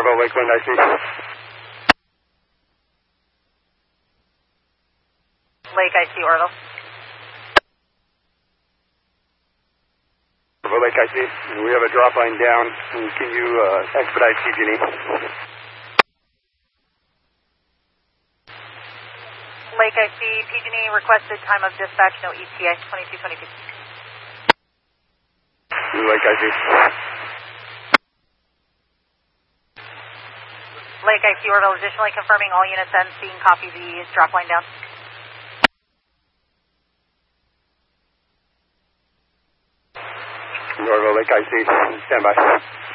Orville, Lakeland, I see. Lake, I see Orville. Orville, Lake, I see. We have a drop line down. Can you expedite PG&E? Lake, I see. PG&E requested time of dispatch, no ETA, 2222. Lake, I see. Lake, I see Orville. Additionally confirming all units and seeing copy the drop line down. Orville, Lake, I see. Stand by.